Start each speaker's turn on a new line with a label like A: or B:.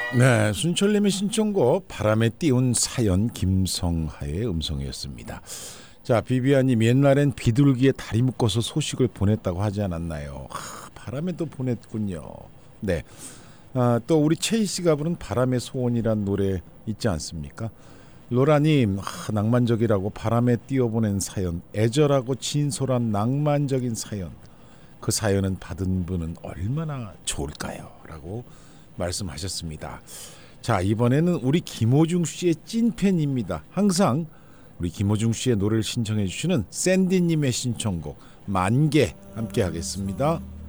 A: 네, 순철님의 신청곡 바람에 띄운 사연 김성하의 음성이었습니다. 자, 비비아님 옛날엔 비둘기에 다리 묶어서 소식을 보냈다고 하지 않았나요? 바람에 또 보냈군요. 네, 또 우리 최희 씨가 부른 바람의 소원이란 노래 있지 않습니까? 로라님, 낭만적이라고 바람에 띄워보낸 사연, 애절하고 진솔한 낭만적인 사연. 그 사연은 받은 분은 얼마나 좋을까요? 라고 말씀하셨습니다. 자, 이번에는 우리 김호중 씨의 찐팬입니다. 항상 우리 김호중 씨의 노래를 신청해 주시는 샌디님의 신청곡 만개 함께 하겠습니다.